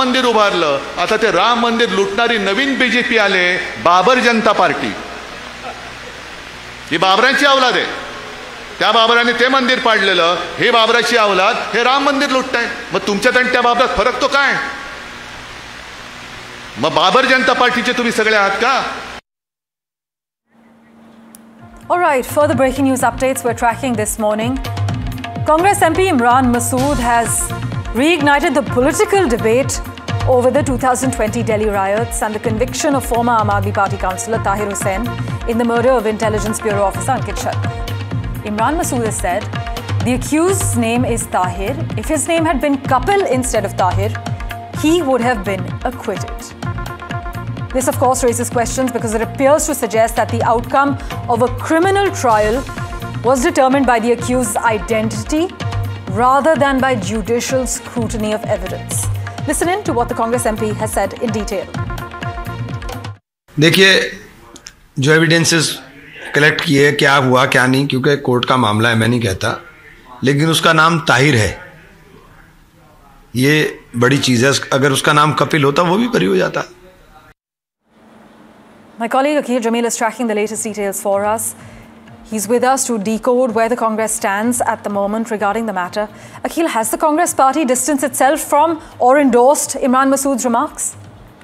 मंदिर उभारलं. आता ते राम मंदिर लुटणारी नवीन बीजेपी आले, बाबर जनता पार्टी. ही बाबरांची अवलाद आहे. त्या बाबराने ते मंदिर पाडलेलं, हे बाबराची अवलाद हे राम मंदिर लुटताय. मग तुमच्यात आणि त्या बाबरात फरक तो काय? मग बाबर जनता पार्टीचे तुम्ही सगळे आहात का? All right, further breaking news updates we're tracking this morning. Congress MP Imran Masood has reignited the political debate over the 2020 Delhi riots and the conviction of former Aam Aadmi Party councillor Tahir Hussain in the murder of Intelligence Bureau officer Ankit Sharma. Imran Masood has said the accused's name is Tahir. If his name had been Kapil instead of Tahir, he would have been acquitted. This, of course, raises questions because it appears to suggest that the outcome of a criminal trial was determined by the accused's identity rather than by judicial scrutiny of evidence. Listen in to what the Congress MP has said in detail. देखिए, जो evidences collect किए, क्या हुआ क्या नहीं, क्योंकि court का मामला है, मैं नहीं कहता, लेकिन उसका नाम ताहिर है, ये बड़ी चीज़ है. अगर उसका नाम कपिल होता वो भी बरी हो जाता. My colleague Akhil Jamil is tracking the latest details for us. He's with us to decode where the Congress stands at the moment regarding the matter. Akhil, has the Congress party distanced itself from or endorsed Imran Masood's remarks?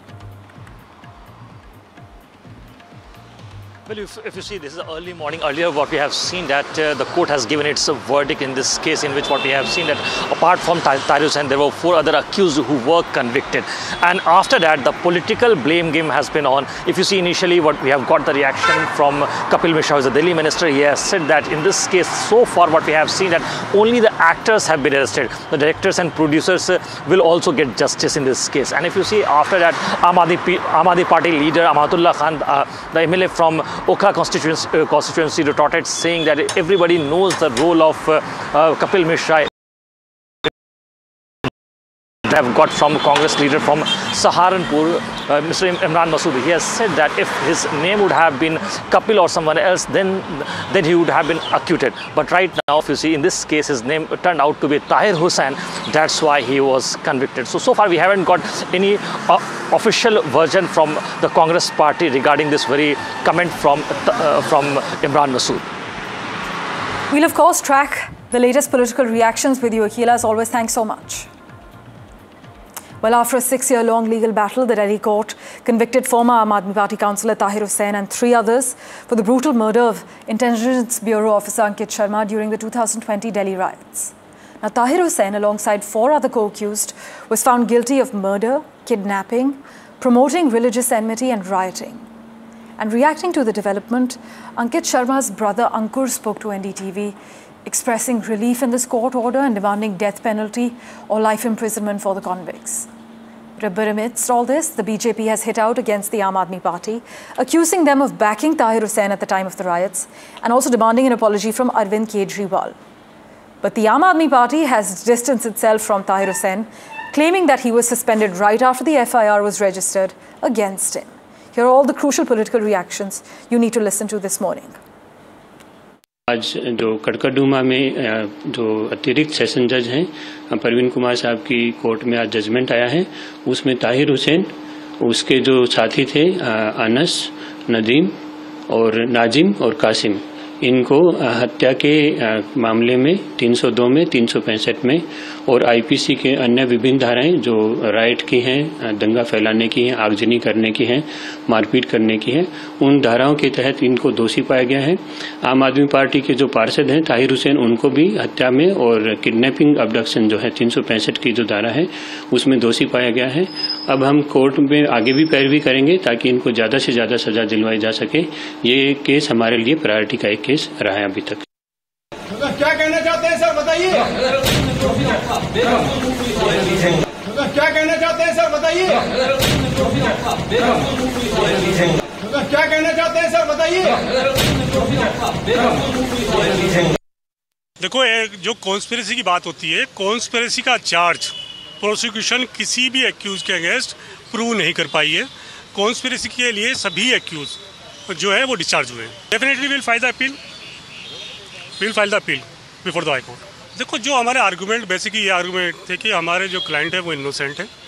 Well, if you see, this is early morning. Earlier, what we have seen that the court has given its verdict in this case, in which what we have seen that apart from Tahir Hussain, there were 4 other accused who were convicted. And after that, the political blame game has been on. If you see initially, what we have got the reaction from Kapil Mishra, who is the Delhi minister. He has said that in this case, so far, what we have seen that only the actors have been arrested. The directors and producers will also get justice in this case. And if you see, after that, Aam Aadmi Party leader Amatullah Khan, the MLA from Okhla constituency retorted, saying that everybody knows the role of Kapil Mishra. They have got from Congress leader from Saharanpur, Mr. Imran Masood. He has said that if his name would have been Kapil or someone else, then he would have been acquitted. But right now, if you see, in this case, his name turned out to be Tahir Hussain. That's why he was convicted. So far, we haven't got any official version from the Congress party regarding this very comment from Imran Masood. We'll, of course, track the latest political reactions with you, Akhil. As always, thanks so much. Well, after a 6-year-long legal battle, the Delhi court convicted former Aam Aadmi Party councillor Tahir Hussain and 3 others for the brutal murder of Intelligence Bureau officer Ankit Sharma during the 2020 Delhi riots. Now, Tahir Hussain, alongside 4 other co-accused, was found guilty of murder, kidnapping, promoting religious enmity and rioting. And reacting to the development, Ankit Sharma's brother Ankur spoke to NDTV, expressing relief in this court order and demanding death penalty or life imprisonment for the convicts. But amidst all this, the BJP has hit out against the Aam Aadmi Party, accusing them of backing Tahir Hussain at the time of the riots and also demanding an apology from Arvind Kejriwal. But the Aam Aadmi Party has distanced itself from Tahir Hussain, claiming that he was suspended right after the FIR was registered against him. Here are all the crucial political reactions you need to listen to this morning. आज जो कड़कड़डूमा में जो अतिरिक्त session जज हैं परवीन कुमार साहब की court में आज जजमेंट आया है, उसमें ताहिर हुसैन, उसके जो साथी थे अनस, नदीम और नाजिम और कासिम, इनको हत्या के मामले में 302 में, 365 में और आईपीसी के अन्य विभिन्न धाराएं जो राइट की हैं, दंगा फैलाने की हैं, आगजनी करने की हैं, मारपीट करने की हैं, उन धाराओं के तहत इनको दोषी पाया गया है। आम आदमी पार्टी के जो पार्षद हैं ताहिर हुसैन, उनको भी हत्या में और किडनैपिंग अबडक्शन जो है 365 की जो धारा है उसमें दोषी पाया गया है। अब हम कोर्ट में आगे भी पैरवी करेंगे ताकि इनको ज़्यादा से ज़्यादा सजा दिलवाई जा सके। ये केस हमारे लिए प्रायोरिटी का एक केस रहा है अभी तक। क्या कहना चाहते हैं सर, बताइए। क्या कहना चाहते हैं सर, बताइए। क्या कहना चाहते हैं सर, बताइए। देखो, जो कॉन्स्पिरेसी की बात होती है, कॉन्स्पिरेसी का चार्ज प्रोसिक्यूशन किसी भी एक्यूज के अगेंस्ट प्रूव नहीं कर पाई है। कॉन्स्पिरेसी के लिए सभी एक्यूज जो है वो डिस्चार्ज हुए हैं। Definitely will file the appeal before the high court. देखो, जो हमारे आर्गूमेंट बेसिकली ये आर्गूमेंट थे कि हमारे जो क्लाइंट है वो इनोसेंट है,